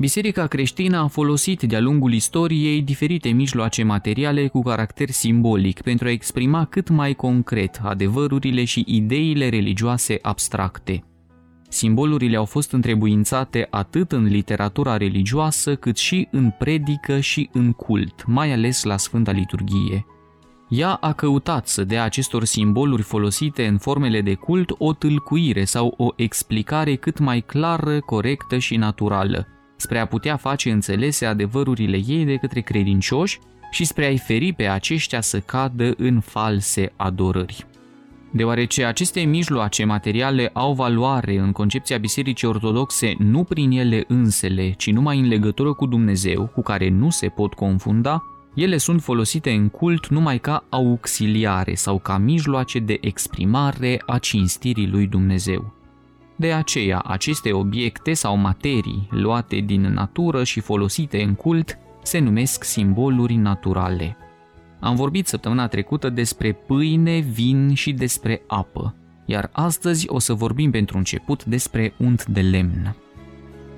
Biserica creștină a folosit de-a lungul istoriei diferite mijloace materiale cu caracter simbolic pentru a exprima cât mai concret adevărurile și ideile religioase abstracte. Simbolurile au fost întrebuințate atât în literatura religioasă cât și în predică și în cult, mai ales la Sfânta Liturghie. Ea a căutat să dea acestor simboluri folosite în formele de cult o tâlcuire sau o explicare cât mai clară, corectă și naturală, spre a putea face înțelese adevărurile ei de către credincioși și spre a-i feri pe aceștia să cadă în false adorări. Deoarece aceste mijloace materiale au valoare în concepția Bisericii Ortodoxe nu prin ele însele, ci numai în legătură cu Dumnezeu, cu care nu se pot confunda, ele sunt folosite în cult numai ca auxiliare sau ca mijloace de exprimare a cinstirii lui Dumnezeu. De aceea, aceste obiecte sau materii luate din natură și folosite în cult se numesc simboluri naturale. Am vorbit săptămâna trecută despre pâine, vin și despre apă, iar astăzi o să vorbim pentru început despre unt de lemn.